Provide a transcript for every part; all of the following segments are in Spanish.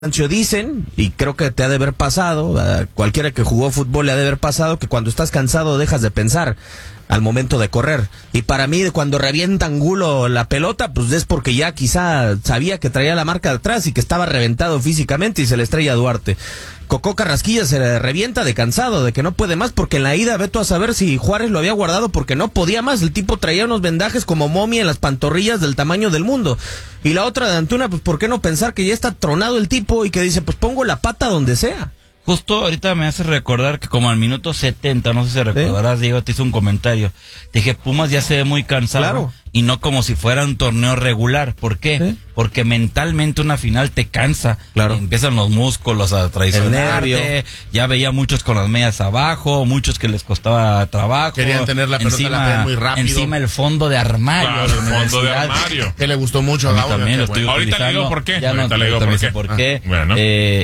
Dicen, y creo que te ha de haber pasado, a cualquiera que jugó fútbol le ha de haber pasado, que cuando estás cansado dejas de pensar al momento de correr. Y para mí, cuando revienta Angulo la pelota, pues es porque ya quizá sabía que traía la marca de atrás y que estaba reventado físicamente y se le estrella a Duarte. Cocó Carrasquilla se le revienta de cansado, de que no puede más, porque en la ida, ve tú a saber si Juárez lo había guardado porque no podía más. El tipo traía unos vendajes como momia en las pantorrillas del tamaño del mundo. Y la otra de Antuna, pues ¿por qué no pensar que ya está tronado el tipo y que dice, pues pongo la pata donde sea? Justo ahorita me hace recordar que como al minuto 70, no sé si recordarás, Diego, te hizo un comentario. Te dije, Pumas ya se ve muy cansado. Claro. Y no como si fuera un torneo regular. ¿Por qué? ¿Sí? Porque mentalmente una final te cansa. Claro. Empiezan los músculos a traicionarte. Ya veía muchos con las medias abajo, muchos que les costaba trabajo. Querían tener la pelota encima, la pelea muy rápido. Encima el fondo de armario. Claro, el fondo de armario. Que le gustó mucho A a mí Gabo. también lo estoy Ahorita le digo utilizando. por qué. Ya Ahorita no, le digo también por sé qué. por qué. Bueno.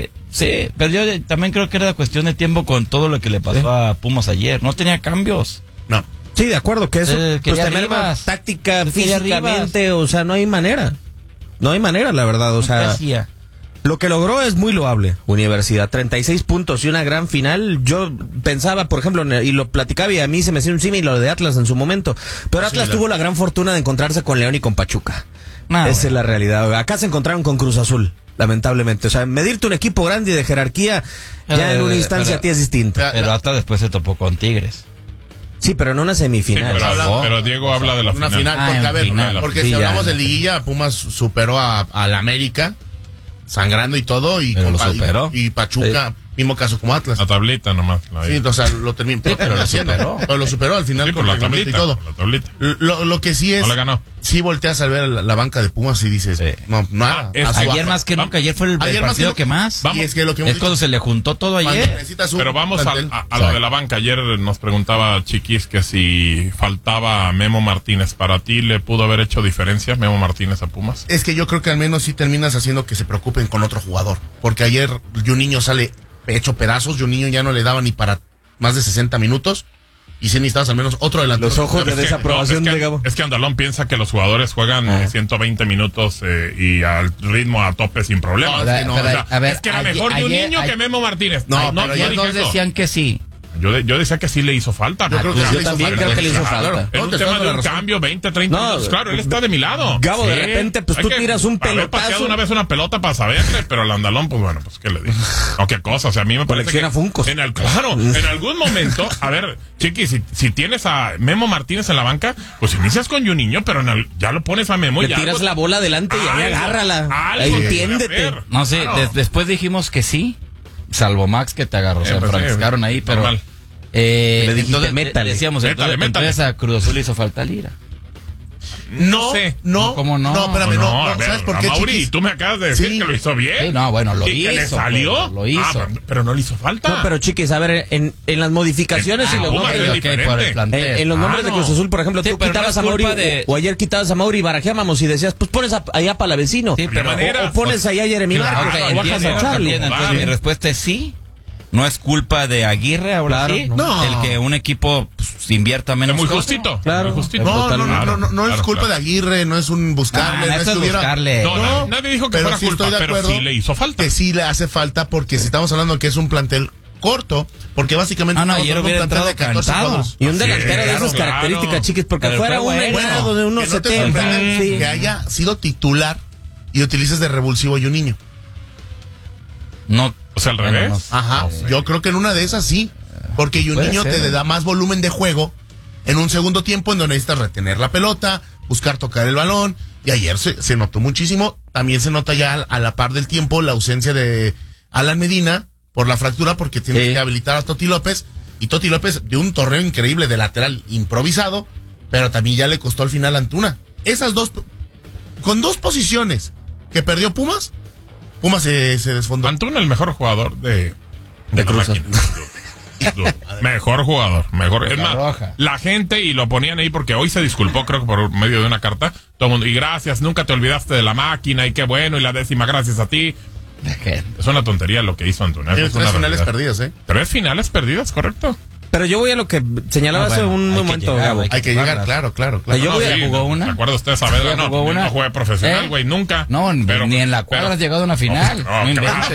Sí, pero yo también creo que era cuestión de tiempo con todo lo que le pasó a Pumas ayer. No tenía cambios. No. Sí, de acuerdo, que eso, pues quería tener Rivas. táctica, Quería físicamente, o sea, no hay manera. No hay manera, la verdad, o sea, Hacía. lo que logró es muy loable, Universidad, 36 puntos y una gran final. Yo pensaba, por ejemplo, y lo platicaba y a mí se me hacía un símil lo de Atlas en su momento, pero Atlas tuvo la gran fortuna de encontrarse con León y con Pachuca. Esa es la realidad. Acá se encontraron con Cruz Azul, lamentablemente. O sea, medirte un equipo grande y de jerarquía ya en una instancia a ti es distinto. Pero hasta después se topó con Tigres. Sí, pero en una Sí, semifinal. pero Diego habla de la Una final. final, porque, a ver, final. porque Sí, si ya. hablamos de liguilla, Pumas superó al América, sangrando y todo, y, Pero lo superó. y Pachuca, mismo caso como Atlas. La tablita nomás. Sí, o sea, lo terminó, pero lo superó. Pero lo superó al final Sí, por la el reglamento tablita. y todo. La tablita. Lo que sí es, No le ganó. sí volteas al ver la banca de Pumas y dices, no, nada. es- a su Ayer baja. más que nunca, ayer fue el Ayer más partido que que más. Y es que lo que hemos Es cuando dicho, se le juntó todo cuando ayer. necesitas un Pero vamos plantel. a lo de la banca. Ayer nos preguntaba Chiquis que si faltaba Memo Martínez. ¿Para ti le pudo haber hecho diferencia Memo Martínez a Pumas? Es que yo creo que al menos sí terminas haciendo que se preocupen con otro jugador. Porque ayer Juninho sale hecho pedazos. Juninho ya no le daba ni para más de 60 minutos. Y sí necesitabas al menos otro delantero. Los ojos de Es que- desaprobación no, es de que, Gabo. es que Andalón piensa que los jugadores juegan 120 minutos y al ritmo a tope sin problemas. No, es que no, O sea, a ver, es que era ayer- mejor Juninho ayer- que Memo Martínez. No, no pero yo Ayer dije nos eso. decían que sí. Yo decía que sí le hizo falta. Yo creo que Pues sí yo le hizo también falta. creo que le hizo Claro, falta. Es No, un te tema estoy de dando un la razón. cambio, 20, 30 No, minutos. Claro, él está de mi lado. Gabo, de repente, pues, Hay tú que tiras un haber pelotazo. pateado una vez una pelota para saberle, pero el Andalón, pues bueno, pues qué le digo. O qué cosa, o sea, a mí me parece Colecciona que Funkos. claro, en algún momento, a ver, Chiqui, si tienes a Memo Martínez en la banca, pues inicias con Juninho, pero ya lo pones a Memo Le y ya tiras la bola adelante y ahí Algo- agárrala. algo Ahí tiene que entiéndete. hacer. No sé, Claro. después dijimos que sí. Salvo Max que te agarró. Se pues, enfrascaron ahí, pero. normal. Le dijiste, entonces, métale. decíamos, Métale, entonces a Cruz Azul le hizo falta Lira. No, sé. no. ¿Cómo no? No, espérame, No, no. a ver, ¿Sabes por qué, Mauri, Chiquis? tú me acabas de decir Sí. que lo hizo bien. Sí, no, bueno, lo ¿Y que le hizo, salió? pero lo hizo. Pero no le hizo falta. No, pero chiquis, a ver, en las modificaciones y los Pumas nombres es de- diferente. por el plantel. en los nombres de no. Cruz Azul, por ejemplo, Sí, tú pero quitabas no a es Mauri, culpa de- o ayer quitabas a Mauri y barajeábamos y decías, pues pones allá a Palavecino. Sí, pero- o pones allá a Jeremy Claro, Marcos, ok, o bajas a Charlie. Entonces Claro. mi respuesta es sí. No es culpa de Aguirre, ahora Claro, sí. no. El que un equipo pues, invierta Es menos. muy cosas. justito. Claro. Muy justito. No, Claro, no es claro, culpa claro. de Aguirre, no es un buscarle, no eso es estuviera... buscarle. No, nadie dijo que pero fuera sí culpa, estoy de pero acuerdo sí le hizo falta. que sí le hace falta porque si estamos hablando que es un plantel corto, porque básicamente no, estamos ayer hablando de hubiera un plantel de entrado 14 cantado. jugadores. Y un Sí, delantero de claro, esas claro. características, chiquis, porque Pero fuera fue un bueno. engrado de unos que no te 70. sorprenda Sí. que haya sido titular y utilices de revulsivo a Juninho. No. O sea, al Bueno, revés. no. Ajá, yo creo que en una de esas sí, porque Juninho ser. te da más volumen de juego en un segundo tiempo en donde necesitas retener la pelota, buscar tocar el balón, y ayer se notó muchísimo, también se nota ya a la par del tiempo la ausencia de Alan Medina por la fractura, porque tiene Sí. que habilitar a Toti López, y Toti López de un torneo increíble de lateral improvisado, pero también ya le costó al final a Antuna. Esas dos, con dos posiciones que perdió Pumas se desfondó. Antuna, el mejor jugador de Cruz máquina. Mejor jugador, mejor. Es La más, roja. la gente, y lo ponían ahí porque hoy se disculpó, creo que por medio de una carta, todo el mundo, y gracias, nunca te olvidaste de la máquina, y qué bueno, y la 10ª gracias a ti. Es una tontería lo que hizo Antuna. Tiene Es una 3 finales realidad. perdidas, ¿eh? 3 finales perdidas, correcto. Pero yo voy a lo que señalaba hace un momento, Gabo. Hay que llegar, claro. Yo voy a- ¿Jugó una? ¿Se acuerda usted, Saavedra? ¿Jugó una? No juega profesional, güey, nunca. No, ni en la cuadra has llegado a una final. No, No claro. inventes.